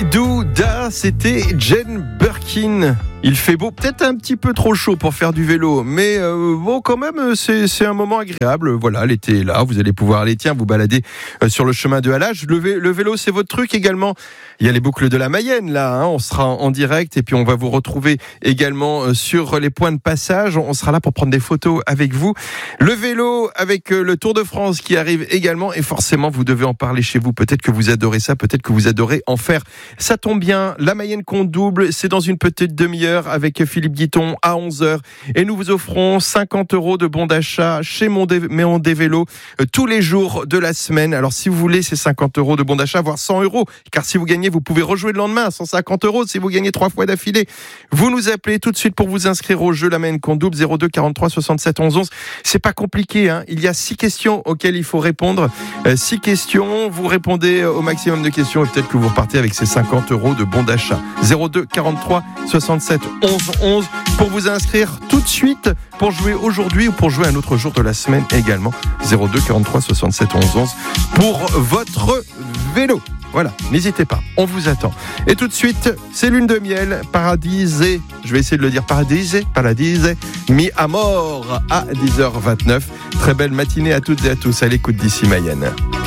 Douda, c'était Jane Birkin. Il fait beau, peut-être un petit peu trop chaud pour faire du vélo, mais bon, quand même, c'est un moment agréable. Voilà, l'été est là, vous allez pouvoir aller, vous balader sur le chemin de halage. Le vélo, c'est votre truc également. Il y a les boucles de la Mayenne, là, on sera en direct, et puis on va vous retrouver également sur les points de passage. On sera là pour prendre des photos avec vous. Le vélo avec le Tour de France qui arrive également, et forcément, vous devez en parler chez vous. Peut-être que vous adorez ça, peut-être que vous adorez en faire. Ça tombe bien, la Mayenne compte double, c'est dans une petite demi-heure avec Philippe Guiton à 11h, et nous vous offrons 50 € de bons d'achat chez Mondé Vélo tous les jours de la semaine. Alors si vous voulez ces 50 € de bons d'achat, voire 100 €, car si vous gagnez, vous pouvez rejouer le lendemain à 150 € si vous gagnez 3 fois d'affilée. Vous nous appelez tout de suite pour vous inscrire au jeu La Mayenne compte double, 02 43 67 11 11. C'est pas compliqué, il y a 6 questions auxquelles il faut répondre. 6 questions, vous répondez au maximum de questions et peut-être que vous repartez avec ces 50 € de bons d'achat. 02 43 67 11 11 pour vous inscrire tout de suite pour jouer aujourd'hui ou pour jouer un autre jour de la semaine également. 02 43 67 11 11 pour votre vélo. Voilà, n'hésitez pas, on vous attend. Et tout de suite, c'est Lune de miel, Paradisé. Je vais essayer de le dire, Paradisé, mi amor à 10h29. Très belle matinée à toutes et à tous à l'écoute d'ici Mayenne.